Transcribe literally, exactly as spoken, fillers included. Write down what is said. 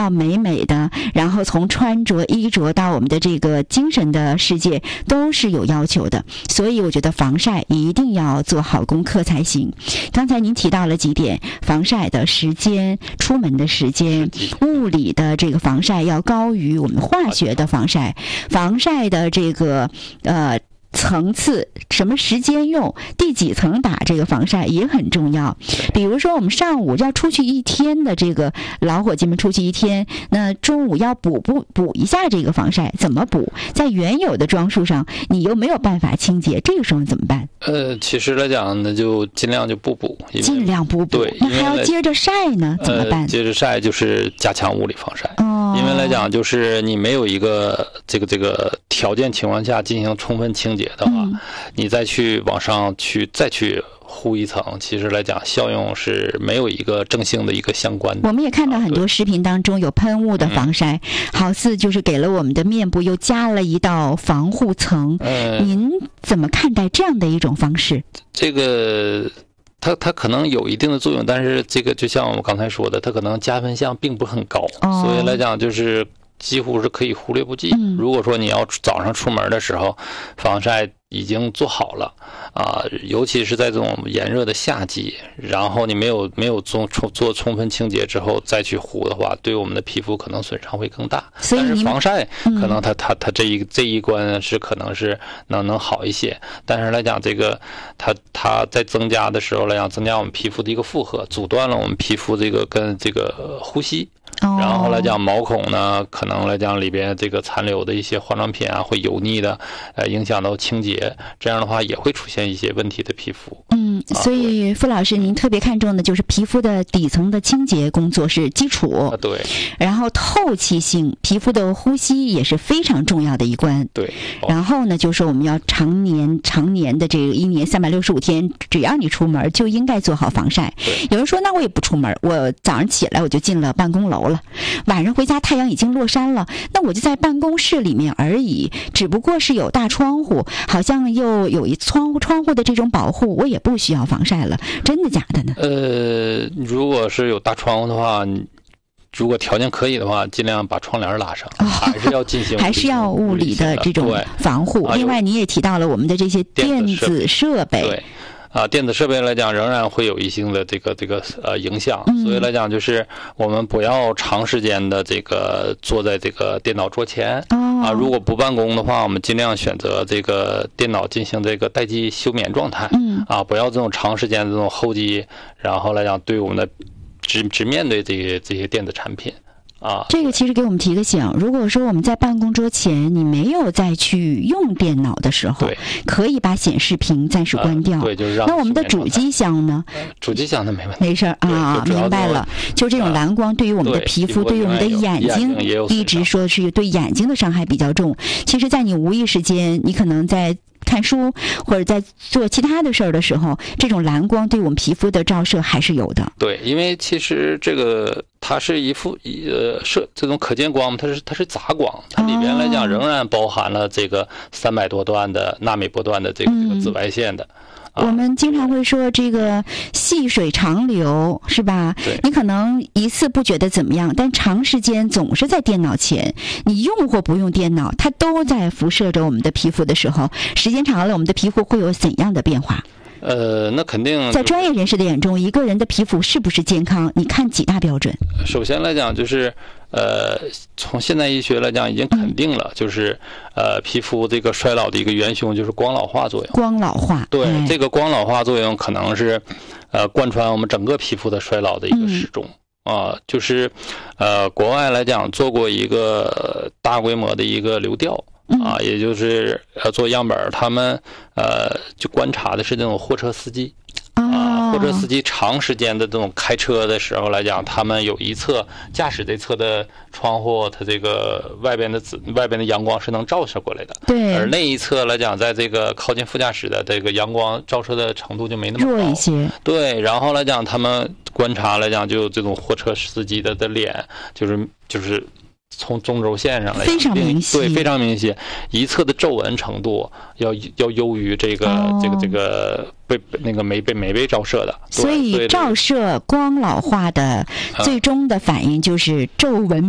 要美美的，然后从穿着衣着到我们的这个精神的世界都是有要求的，所以我觉得防晒一定要做好功课才行。刚才您提到了几点，防晒的时间、出门的时间，物理的这个防晒要高于我们化学的防晒，防晒的这个呃层次，什么时间用，第几层打这个防晒也很重要。比如说我们上午要出去一天的这个老伙计们出去一天，那中午要补补补一下这个防晒，怎么补？在原有的装束上你又没有办法清洁，这个时候怎么办？ 呃，其实来讲呢，就尽量就不补， 尽量不补。 对， 那还要接着晒呢，怎么办？ 呃、接着晒就是加强物理防晒。哦，因为来讲就是你没有一个这个这个条件情况下进行充分清洁的话，嗯、你再去往上去再去糊一层，其实来讲效用是没有一个正性的一个相关的。 我们也看到很多视频当中有喷雾的防晒，嗯、好似就是给了我们的面部又加了一道防护层。嗯、您怎么看待这样的一种方式？ 这个它它可能有一定的作用，但是这个就像我们刚才说的，它可能加分项并不是很高，哦、所以来讲就是几乎是可以忽略不计。嗯、如果说你要早上出门的时候，防晒已经做好了啊，尤其是在这种炎热的夏季，然后你没有没有做做充分清洁之后再去糊的话，对我们的皮肤可能损伤会更大。 所以但是防晒可能它它它这一这一关是可能是能能好一些，但是来讲这个它它在增加的时候来讲，增加我们皮肤的一个负荷，阻断了我们皮肤这个跟这个呼吸。然后来讲毛孔呢，可能来讲里边这个残留的一些化妆品啊，会油腻的，呃，影响到清洁，这样的话也会出现一些问题的皮肤。 嗯，所以傅老师，您特别看重的就是皮肤的底层的清洁工作是基础。 啊，对。 然后透气性，皮肤的呼吸也是非常重要的一关。 对。 哦、然后呢，就是我们要常年常年的这个一年三百六十五天，只要你出门就应该做好防晒。有人说，那我也不出门，我早上起来我就进了办公楼了。晚上回家太阳已经落山了，那我就在办公室里面而已，只不过是有大窗户，好像又有一窗户窗户的这种保护，我也不需要防晒了，真的假的呢？ 呃，如果是有大窗户的话，如果条件可以的话，尽量把窗帘拉上，哦、还是要进行还是要物理的这种防护。另外，你也提到了我们的这些电子设备。 对。啊，电子设备来讲仍然会有一定的这个这个呃影响，所以来讲就是我们不要长时间的这个坐在这个电脑桌前。啊，如果不办公的话，我们尽量选择这个电脑进行这个待机休眠状态。嗯。啊，不要这种长时间的这种候机，然后来讲对我们的直直面对这些这些电子产品。啊， 这个其实给我们提个醒，如果说我们在办公桌前你没有再去用电脑的时候， 对， 可以把显示屏暂时关掉。 呃、对，就是让。 那我们的主机箱呢？ 呃、主机箱那没问题。 没事啊，明白了。就这种蓝光对于我们的皮肤，对于我们的眼睛，一直说是对眼睛的伤害比较重。其实，在你无意时间，你可能在看书或者在做其他的事儿的时候，这种蓝光对我们皮肤的照射还是有的。 对，因为其实这个它是一副呃射这种可见光，它是它是杂光，它里边来讲仍然包含了这个三百多段的纳米波段的这个这个紫外线的。 我们经常会说这个细水长流，是吧？你可能一次不觉得怎么样，但长时间总是在电脑前，你用或不用电脑，它都在辐射着我们的皮肤的时候，时间长了，我们的皮肤会有怎样的变化？ 呃，那肯定在专业人士的眼中，一个人的皮肤是不是健康，你看几大标准？ 首先来讲，就是呃，从现代医学来讲，已经肯定了，嗯、就是呃，皮肤这个衰老的一个元凶就是光老化作用。 光老化， 对， 哎、 这个光老化作用可能是呃贯穿我们整个皮肤的衰老的一个始终。嗯啊，就是呃，国外来讲做过一个大规模的一个流调。啊，也就是呃做样本，他们呃就观察的是那种货车司机啊，货车司机长时间的这种开车的时候来讲，他们有一侧驾驶这侧的窗户，它这个外边的紫外边的阳光是能照射过来的， 对， 而那一侧来讲，在这个靠近副驾驶的这个阳光照射的程度就没那么高， 弱一些， 对，然后来讲，他们观察来讲，就这种货车司机的的脸，就是就是。从中轴线上来非常明显， 对，非常明显，一侧的皱纹程度要要优于这个、哦、这个这个被那个没被没被照射的， 所以照射光老化的最终的反应就是皱纹